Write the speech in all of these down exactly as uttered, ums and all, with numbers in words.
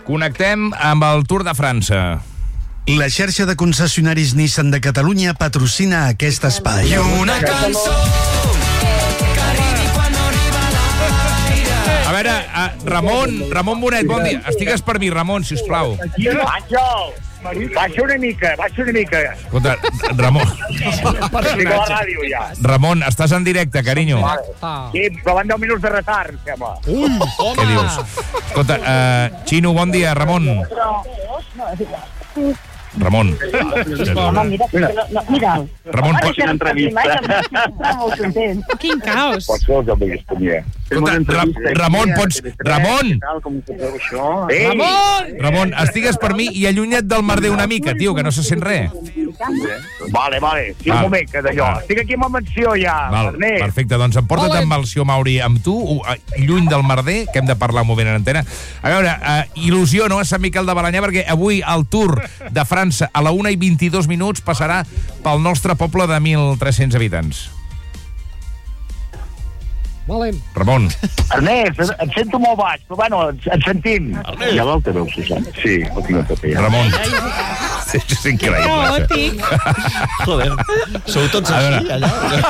Connectem amb el Tour de França. La xarxa de concessionaris Nissan de Catalunya patrocina aquest espai. I una cançó que arribi quan no arriba l'aire. A veure, uh, Ramon, Ramon Bonet, bon dia. Estigues per mi, Ramon, sisplau. Àngel, baixa una mica, baixa una mica. Escolta, Ramon... Estic a la ràdio, ja. Ramon, estàs en directe, carinyo. Sí, però van deu minuts de retard, em sembla. Ui, què dius? Escolta, uh, Xino, bon dia, Ramon. Ramon. Home, mira, no, mira. Ramon, pot... una entrevista. Molt content. Quin caos. Pot ser el que vulguis, Tonier. Escolta, Ra Ramon, pots... Ramon! Ramon! Ramon, estigues per mi i allunya't del merder una mica, tio, que no se sent res. Vale, vale. Sí, un moment, que d'allò. Estic aquí amb la menció, ja. Val, perfecte, doncs emporta't amb el Sió Mauri amb tu, lluny del merder, que hem de parlar un moment en antena. A veure, uh, il·lusió, no?, a Sant Miquel de Balanyà, perquè avui el Tour de França a la una i vint-i-dos minuts passarà pel nostre poble de mil tres-cents habitants. Valent. Ramon. Ernest, et sento molt baix, però bueno, et sentim. Ernest. Ja l'altaveu, Susan. Sí, ho tinc a tot ja. Ramon. És increïble. Joder, sou tots així, allà?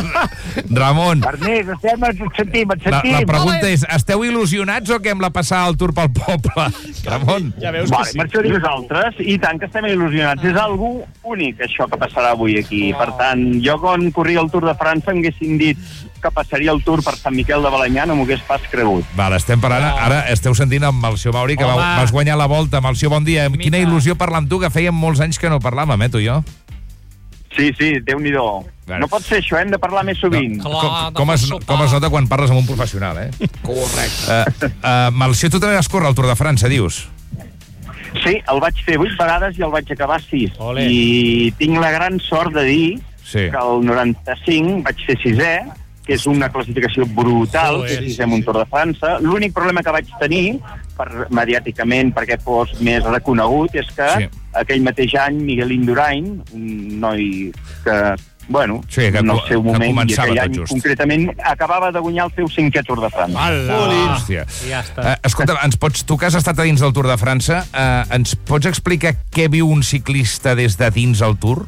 Ramon. Ernest, estem, et sentim, et sentim. La, la pregunta és, esteu il·lusionats o què amb la passada al Tour pel poble? Ramon. Ja veus vale, que sí. Per això dic nosaltres, i tant que estem il·lusionats. És algú únic, això que passarà avui aquí. Per tant, jo quan corria el Tour de França em haguessin dit que passaria el Tour per Sant Miquel de Balanyà, no m'ho hagués pas cregut. Val, estem parlant, ara esteu sentint amb el Sió Mauri, que va, vas guanyar la volta amb el Sió. Bon dia. Quina il·lusió parlar amb tu, que fèiem molts anys que no parlàvem, eh, tu i jo? Sí, sí, Déu-n'hi-do. No pot ser això, hem de parlar més sovint. No, com, com, es, com es nota quan parles amb un professional, eh? Correcte. Uh, uh, Malció, tu també vas córrer al Tour de França, dius? Sí, el vaig fer vuit vegades i el vaig acabar sis. Olé. I tinc la gran sort de dir sí. que el noranta-cinc vaig fer sisè, que és una classificació brutal, Joder, que és sisè en un Tour de França. L'únic problema que vaig tenir, per, mediàticament, perquè fos més reconegut, és que sí. aquell mateix any Miguel Indurain, un noi que, bueno, sí, que, en el seu moment, i aquell any just. concretament, acabava de guanyar el seu cinquè Tour de França. Hòstia. Ja està. Uh, escolta, ens pots, tu que has estat a dins del Tour de França, uh, ens pots explicar què viu un ciclista des de dins el Tour?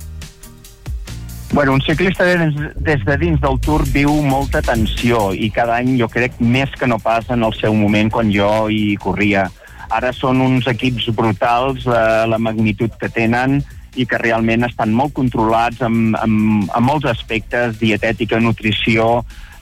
Bueno, un ciclista des, des de dins del Tour viu molta tensió i cada any jo crec més que no pas en el seu moment quan jo hi corria. Ara són uns equips brutals, eh, la magnitud que tenen i que realment estan molt controlats amb, amb, amb molts aspectes, dietètica, nutrició,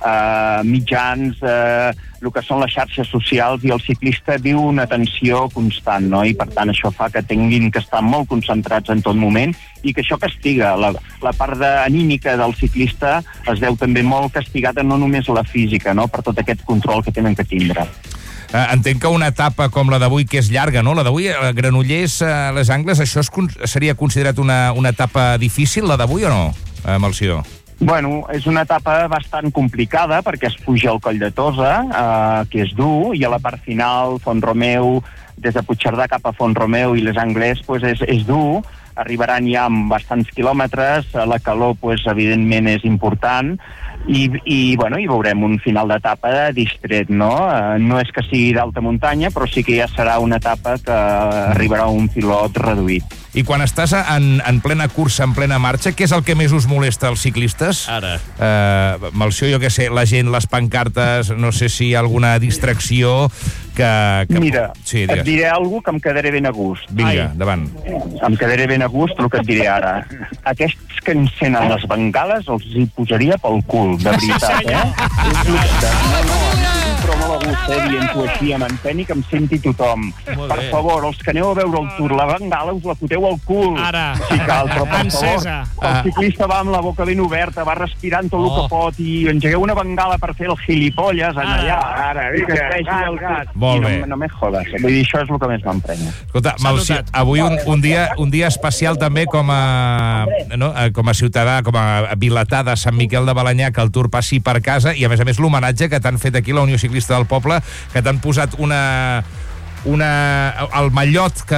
eh, mitjans, eh, el que són les xarxes socials, i el ciclista viu una tensió constant, no? I per tant això fa que tinguin que estar molt concentrats en tot moment i que això castiga. La, la part de, anímica del ciclista es veu també molt castigada, no només la física, no? Per tot aquest control que tenen que tindre. Uh, entenc que una etapa com la d'avui, que és llarga, no? La d'avui, a Granollers, a les Angles, això es, seria considerat una, una etapa difícil, la d'avui, o no, uh, Malció? Bueno, és una etapa bastant complicada perquè es puja al Coll de Tosa, eh, que és dur, i a la part final, Font-romeu, des de Puigcerdà cap a Font-romeu i les Angles, pues és, és dur, arribaran ja amb bastants quilòmetres, la calor, pues, evidentment, és important, i, i, bueno, i veurem un final d'etapa distret, no? Eh, no és que sigui d'alta muntanya, però sí que ja serà una etapa que arribarà a un pilot reduït. I quan estàs en, en plena cursa, en plena marxa, què és el que més us molesta als ciclistes? Ara. Uh, Malció, jo què sé, la gent, les pancartes, no sé si hi ha alguna distracció que... que... Mira, sí, et diré alguna que em quedaré ben a gust. Vinga, Ai. davant. Em quedaré ben a gust el que et diré ara. Aquests que encenen les bengales els hi posaria pel cul, de veritat, eh? És de... No, no, però molt a gust, eh, dient-ho així, amb empeni, que em senti tothom. Per favor, els que aneu a veure el Tour, la bengala us la foteu al cul. Ara. Si cal, però per Encesa. favor, el ciclista va amb la boca ben oberta, va respirant tot el Oh. que pot, i engegueu una bengala per fer el gilipolles en allà. Ara, que es vegi el gat. Molt bé. No, no me jodes. Vull dir, això és el que més m'emprenya. Escolta, Malció, avui un, un, dia, un dia especial també com a, no, com a ciutadà, com a vilatà de Sant Miquel de Balanyà, que el Tour passi per casa, i a més a més l'homenatge que t'han fet aquí la Unió Ciclista del Poble, que t'han posat una... una, el mallot que,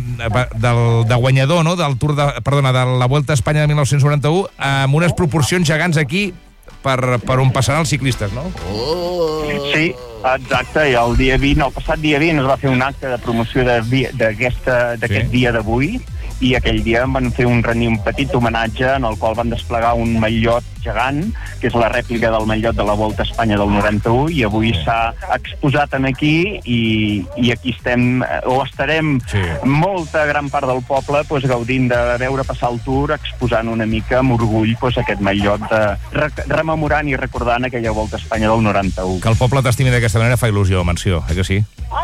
del, de guanyador, no? del Tour de, perdona, de la Vuelta a Espanya de mil nou-cents noranta-u, amb unes proporcions gegants aquí. per, per on passaran els ciclistes, no? Oh. Sí, exacte, i el dia vint, el passat dia vint es va fer un acte de promoció d'aquest Sí. dia d'avui, i aquell dia em van fer un, un petit homenatge en el qual van desplegar un mallot gegant, que és la rèplica del mallot de la Volta a Espanya del noranta-u, i avui s'ha exposat aquí, i, i aquí estem, o estarem Sí. molta gran part del poble pues, gaudint de veure passar el Tour, exposant una mica amb orgull pues, aquest mallot, de, re, rememorant i recordant aquella Volta a Espanya del noranta-u. Que el poble t'estimi d'aquesta manera fa il·lusió, Mansió, eh que sí?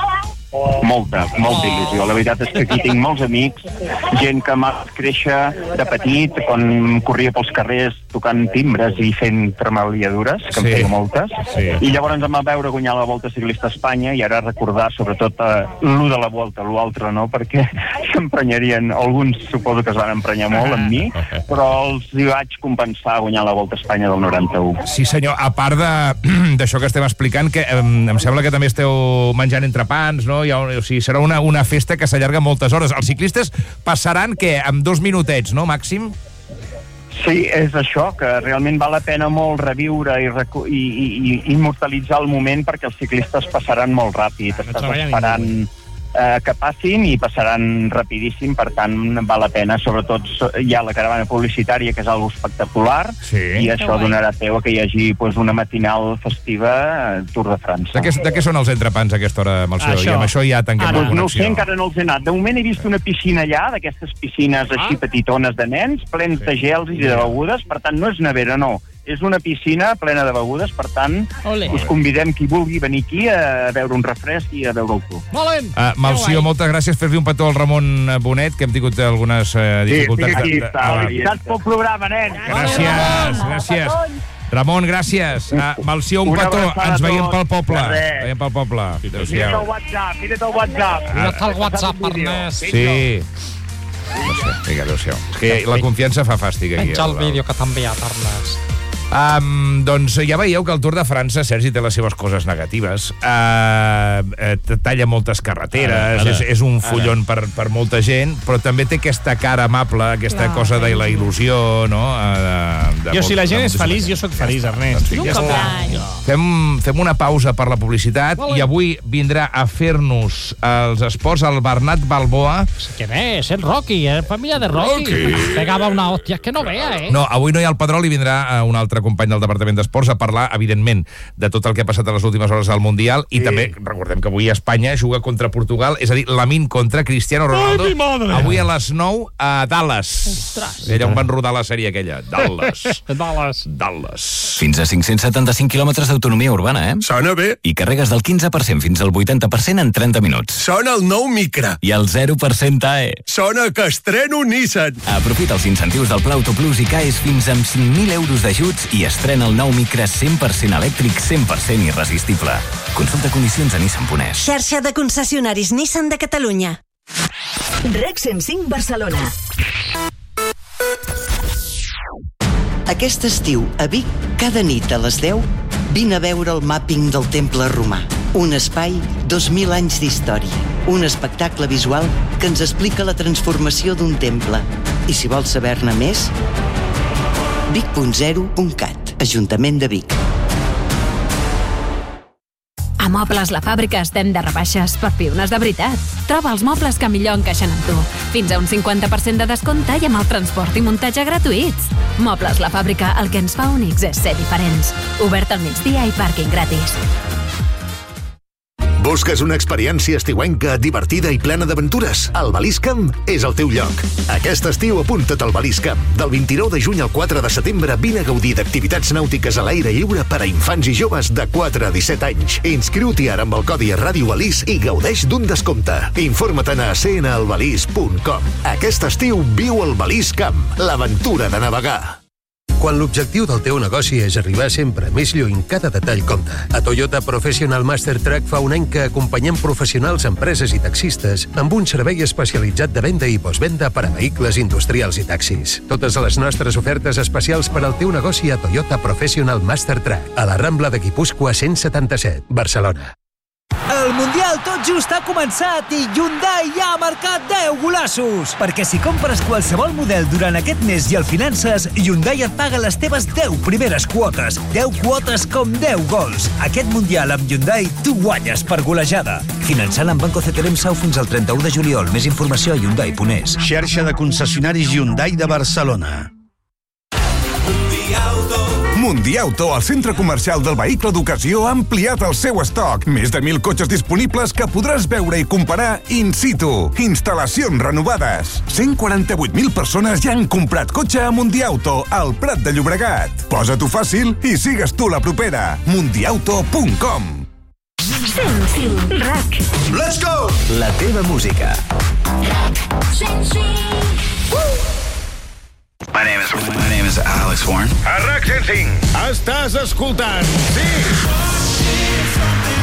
Molta, molta il·lusió. La veritat és que aquí tinc molts amics, gent que m'ha vist créixer de petit, quan corria pels carrers tocant timbres i fent tremaliadures, que Sí. en feia moltes, Sí. i llavors em va veure guanyar la Volta Ciclista a Espanya, i ara recordar sobretot eh, l'u de la Volta, l'altre no, perquè s'emprenyarien, alguns suposo que es van emprenyar molt amb mi, però els hi vaig compensar guanyar la Volta a Espanya del noranta-u. Sí, senyor, a part de- d'això que estem explicant, que em, em sembla que també esteu menjant entrepans, no? Hi ha, o sigui, serà una, una festa que s'allarga moltes hores. Els ciclistes passaran, què, amb dos minutets, no, màxim? Sí, és això, que realment val la pena molt reviure i, recu- i, i, i immortalitzar el moment, perquè els ciclistes passaran molt ràpid. Estàs esperant eh, que passin i passaran rapidíssim, per tant val la pena. Sobretot hi ha la caravana publicitària, que és algo espectacular, Sí. i això donarà peu a que hi hagi pues, una matinal festiva eh, Tour de França. De què, de què són els entrepans a aquesta hora, Malció? Això. I amb això ja tanquem Ah, la doncs no ho sé, connexió. encara no els he anat. De moment he vist una piscina allà, d'aquestes piscines així petitones de nens, plens de gels i de begudes, per tant no és nevera, no. És una piscina plena de begudes, per tant Ole. us convidem qui vulgui venir aquí a veure un refresc i a veure el Tour. Molt bé. Uh, Malció, moltes gràcies. Fes-li un petó al Ramon Bonet, que hem tingut algunes uh, dificultats. aquí, de- de- està, de- felicitats pel programa, nen. Gràcies, gràcies. Ramon, gràcies. Uh, Malció, un Una petó. abraçada Ens a veiem tots. pel poble. De res. Veiem pel poble. Mira't el Adéu-siau. WhatsApp, mira't el WhatsApp. Mira't el WhatsApp, Ernest. Sí. No sé, vinga, adéu-siau. És que la confiança fa fàstic aquí. Penja el vídeo que t'ha enviat, Ernest. Um, doncs ja veieu que el Tour de França, Sergi, té les seves coses negatives. Uh, uh, talla moltes carreteres, Ara, ara, és, és un fullon per, per molta gent, però també té aquesta cara amable, aquesta Clar. cosa de la il·lusió, no? Uh, de, de Jo, si la gent és moltíssima feliç, gent. jo sóc feliç, Ernest. Doncs vinga, Nunca ja plany. està. Fem, fem una pausa per la publicitat i avui vindrà a fer-nos els esports el Bernat Balboa. ¿Quién es? El Rocky, es familia de Rocky. Pegaba una hostia, es que no vea, ¿eh? No, avui no hi ha el Pedrol i vindrà uh, un altre company del Departament d'Esports a parlar, evidentment, de tot el que ha passat a les últimes hores del Mundial i sí. també, recordem que avui Espanya juga contra Portugal, és a dir, Lamine contra Cristiano Ronaldo. Ai, mi madre. Avui a les nou a Dallas. Ostres. Allà on van rodar la sèrie aquella. Dallas. Dallas. Dallas. Fins a cinc-cents setanta-cinc quilòmetres d'autonomia urbana, eh? Sona bé. I carregues del quinze per cent fins al vuitanta per cent en trenta minuts. Sona el nou Micra. I el zero per cent A E. Sona que estreno Nissan. Aprofita els incentius del Pla Autoplus i caes fins amb cinc mil euros d'ajuts i estrena el nou Micra cent per cent elèctric, cent per cent irresistible. Consulta condicions a Nissan punt es. Xarxa de concessionaris Nissan de Catalunya. Rec cent cinc Barcelona. Aquest estiu, a Vic, cada nit a les deu, vine a veure el màpping del Temple Romà. Un espai, dos mil anys d'història. Un espectacle visual que ens explica la transformació d'un temple. I si vols saber-ne més, vic punt zero punt cat, Ajuntament de Vic. A Mobles La Fàbrica estem de rebaixes per piones de veritat. Troba els mobles que millor encaixen amb tu. Fins a un cinquanta per cent de descompte i amb el transport i muntatge gratuïts. Mobles La Fàbrica, el que ens fa únics és ser diferents. Obert al migdia i pàrquing gratis. Busques una experiència estiuenca, divertida i plena d'aventures? El Baliscamp és el teu lloc. Aquest estiu apunta't al Baliscamp. Del vint-i-nou de juny al quatre de setembre vine a gaudir d'activitats nàutiques a l'aire lliure per a infants i joves de quatre a disset anys. Inscriu-t'hi ara amb el codi Ràdio Alís i gaudeix d'un descompte. Informa't a c n albalís punt com. Aquest estiu viu el Baliscamp, l'aventura de navegar. Quan l'objectiu del teu negoci és arribar sempre més lluny, cada detall compta. A Toyota Professional Master Track fa un any que acompanyem professionals, empreses i taxistes amb un servei especialitzat de venda i postvenda per a vehicles industrials i taxis. Totes les nostres ofertes especials per al teu negoci a Toyota Professional Master Track, a la Rambla de Guipúscoa cent setanta-set, Barcelona. El Mundial tot just ha començat i Hyundai ja ha marcat deu golassos. Perquè si compres qualsevol model durant aquest mes i el finances, Hyundai et paga les teves deu primeres quotes. deu quotes com deu gols. Aquest Mundial amb Hyundai tu guanyes per golejada. Finançant amb Banco C T L M Sau fins al trenta-u de juliol. Més informació a Hyundai punt es. Xarxa de concessionaris Hyundai de Barcelona. Mundiauto, el centre comercial del vehicle d'ocasió, ha ampliat el seu estoc. Més de mil cotxes disponibles que podràs veure i comparar in situ. Instal·lacions renovades. cent quaranta-vuit mil persones ja han comprat cotxe a Mundiauto, al Prat de Llobregat. Posa-t'ho fàcil i sigues tu la propera. mundiauto punt com. Sense Rack. Let's go! La teva música. Sense. My name is, my name is Alex Warren. A RAC cent cinc. Estàs escoltant, sí!